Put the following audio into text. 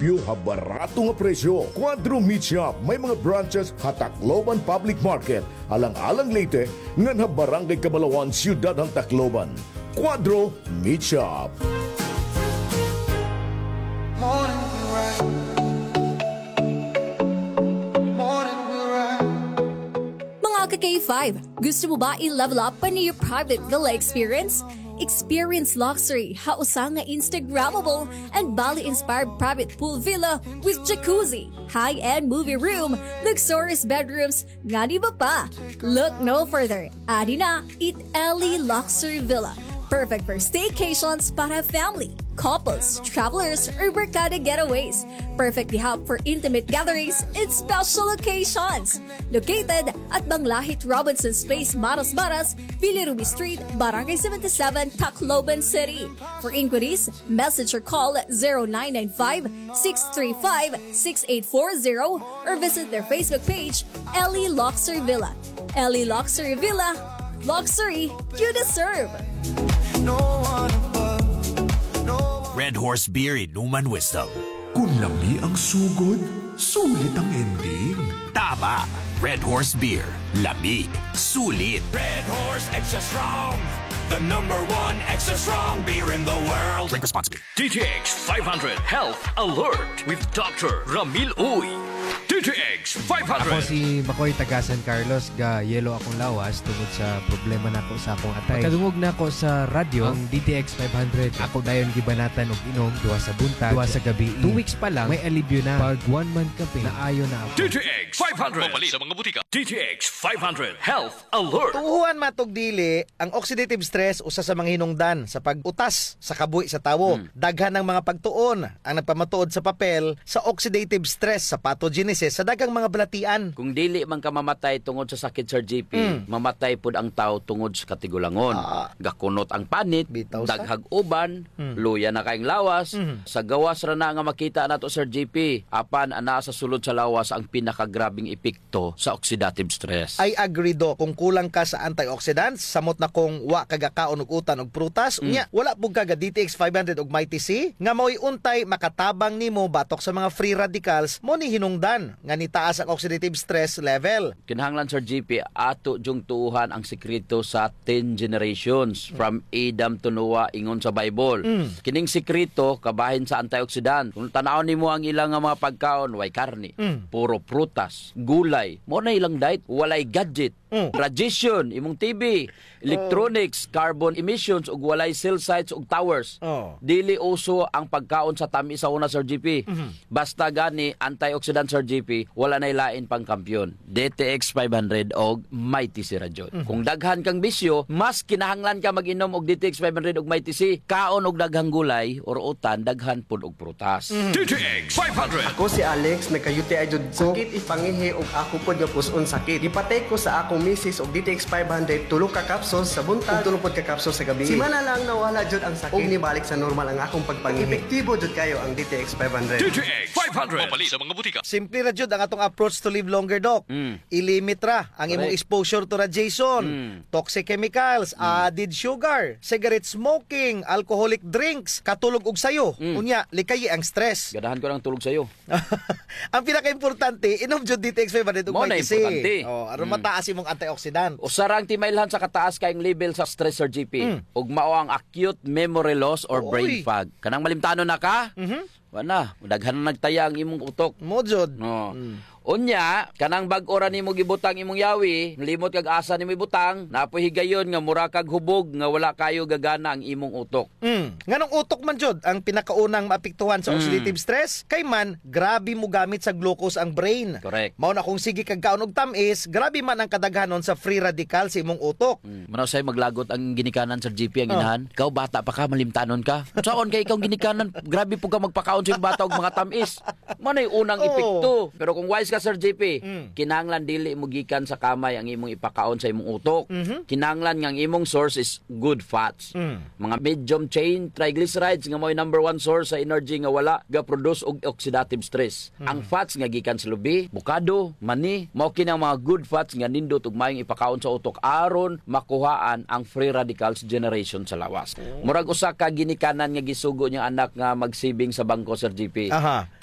limpyo ha barato nga presyo. Quadro Meat Shop may mga branches sa Tacloban Public Market, alang-alang Leyte, ngan ha Barangay Cabalawan, Ciudad ng Tacloban. Quadro Meat Shop. Mga ka-K5, gusto mo ba i-level up pa niyo private villa experience? Experience luxury, hausa nga Instagrammable, and Bali-inspired private pool villa with jacuzzi, high-end movie room, luxurious bedrooms, nga di ba pa? Look no further. Adi na, Eat Ellie Luxury Villa. Perfect for staycations para family, couples, travelers, or barkada getaways. Perfectly hub for intimate gatherings and special occasions. Located at Banglahit Robinson's Place, Maras Maras, Villarumi Street, Barangay 77, Tacloban City. For inquiries, message or call 0995-635-6840 or visit their Facebook page, Ellie Luxury Villa. Ellie Luxury Villa, luxury you deserve. Red Horse Beer Inuman Wisdom. Kung lami ang sugod, sulit ang ending. Tama! Red Horse Beer. Lamig. Sulit. Red Horse Extra Strong, the #1 extra strong beer in the world. Drink responsibly. DTX 500 Health Alert with Dr. Ramil Uy. DTX 500. Ako si Makoy taga San Carlos, ga yelo akong lawas tungod sa problema nako sa akong atay. Kadungog na ako sa radyo ang DTX 500. Ako dayon gibanatan og inom duwa sa buntag, duwa sa gabi. 2 weeks pa lang may alibyo na. Pag 1 month campaign na ayo na ako. DTX 500. Mabali sa mga butika. DTX 500 Health Alert. Tuhuan matog dili, ang oxidative stress usa sa mga hinungdan sa pag-utas sa kabuhi sa tawo. Daghan ng mga pagtuon ang nagpamatuod sa papel sa oxidative stress sa pathogenesis sa daghang mga balatian. Kung dili man ka mamatay tungod sa sakit, Sir GP, mamatay pud ang tao tungod sa katigulangon. Gakunot ang panit, Bitaw sa? daghag uban, luya na kaing lawas. Sa gawas ra na nga makita nato, Sir GP, apan ana sa sulod sa lawas ang pinakagrabing epekto sa oxidative stress. I agree do, kung kulang ka sa antioxidants, samot na kung wa kagakaon og utan og prutas, unya wala pug kaga DTX 500 og Mighty C nga mao'y untay makatabang nimo batok sa mga free radicals mo ni hinungdan nga nitaas ang oxidative stress level. Kinahanglan, Sir GP, ato jung tuuhan ang sikreto sa 10 generations from Adam to Noah ingon sa Bible. Kining sikreto kabahin sa antioxidant. Kung tanawon nimo ang ilang nga mga pagkaon, way karne, puro prutas, gulay, mo na ilang diet, walay gadget, radiation, imong TV, electronics, carbon emissions ug walay cell sites ug towers. Dili uso ang pagkaon sa tamis sa una, Sir GP. Basta gani antioxidant, Sir GP, wala na ilain pang kampyon. DTX 500 og Mighty C Rajon. Kung daghan kang bisyo, mas kinahanglan ka mag-inom og DTX 500 og Mighty C. Kaon og daghang gulay or utan, daghan pud og prutas. DTX 500. Ako si Alex, nagka-UTI jud ko. Sakit ipangihi og ako pod nga puson sakit. Ipatay ko sa akong misis og DTX 500 tulo ka capsules sa buntag ug tulo pod ka capsules sa gabi. Simana lang nawala jud ang sakit. Og nibalik sa normal ang akong pagpangihi. Epektibo jud kayo ang DTX 500. DTX 500. Mabali sa mga butika. Simple ra jud ang atong approach to live longer, Doc. I-limit ra ang imong exposure to radiation, toxic chemicals, added sugar, cigarette smoking, alcoholic drinks, katulog og sayo. Unya, likayi ang stress. Ganahan ko ng tulog sayo. Ang pinaka-importante, inom jud DTX 500 ug Mo na Mighty C. importante. Aron mataas imong antioxidant. Usarang timailhan sa kataas kayong level sa stress, Sir GP. Ug mao ang acute memory loss or brain fog. Kanang malimtanon na ka? Wala, daghan na nagtaya ang imong utok. Mo jud. No. Unya, kanang bag-ora nimo gibutang imong yawi, limot kag asa nimo ibutang, napoy higayon nga mura kag hubog nga wala kayo gagana ang imong utok. Nganong utok man jud ang pinakaunang maapektuhan sa oxidative stress, kay man grabe mo gamit sa glucose ang brain. Correct. Mao na kung sige kag kaon og tamis, grabe man ang kadaghanon sa free radical sa imong utok. Manaw say maglagot ang ginikanan, Sir GP, ang inahan. Ikaw bata pa ka, malimtanon ka. Saon kay ikaw ginikanan, grabe po ka magpakaon sa imong bata og mga tamis. Manay unang epekto. Pero kung wise ka, Sir GP, kinahanglan dili mo gikan sa kamay ang imong ipakaon sa imong utok. Kinahanglan nga ang imong source is good fats. Mga medium chain triglycerides nga mo'y #1 source sa energy nga wala ga-produce og oxidative stress. Ang fats nga gikan sa lubi, bukado, mani, mao kini ang mga good fats nga nindot ug maayong ipakaon sa utok aron makuhaan ang free radicals generation sa lawas. Murag usa ka ginikanan nga gisugo niyang anak nga magsibing sa bangko, Sir GP.